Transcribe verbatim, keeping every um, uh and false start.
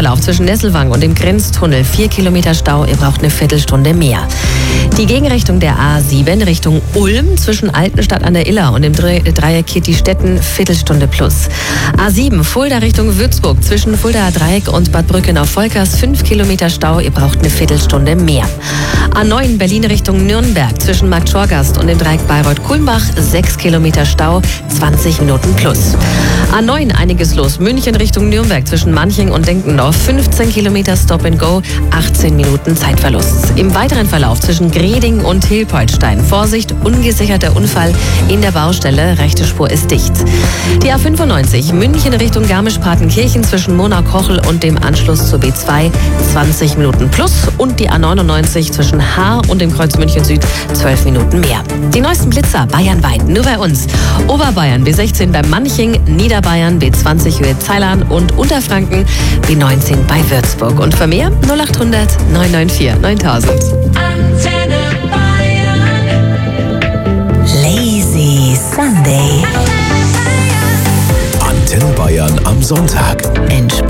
Verlauf zwischen Nesselwang und dem Grenztunnel vier Kilometer Stau, ihr braucht eine Viertelstunde mehr. Die Gegenrichtung der A sieben Richtung Ulm zwischen Altenstadt an der Iller und dem Dreieck Kirti-Stetten Viertelstunde plus. A sieben Fulda Richtung Würzburg zwischen Fuldaer Dreieck und Bad Brückenau-Volkers fünf Kilometer Stau, ihr braucht eine Viertelstunde mehr. A neun Berlin Richtung Nürnberg zwischen Markt Schorgast und dem Dreieck Bayreuth-Kulmbach sechs Kilometer Stau, zwanzig Minuten plus. A neun einiges los München Richtung Nürnberg zwischen Manching und Denkendorf fünfzehn Kilometer Stop and Go, achtzehn Minuten Zeitverlust. Im weiteren Verlauf zwischen Greding und Hilpoltstein Vorsicht, ungesicherter Unfall in der Baustelle, rechte Spur ist dicht. Die A fünfundneunzig München Richtung Garmisch-Partenkirchen zwischen Monau-Kochel und dem Anschluss zur B zwei zwanzig Minuten plus und die A neunundneunzig zwischen Haar und dem Kreuz München Süd zwölf Minuten mehr. Die neuesten Blitzer bayernweit nur bei uns. Oberbayern B sechzehn bei Manching, Niederbayern B zwanzig Höhe Zeilern und Unterfranken B neunzehn bei Würzburg. Und für mehr null acht hundert neun neun vier neuntausend. Antenne Bayern. Lazy Sunday. Antenne Bayern am Sonntag. Entspannt.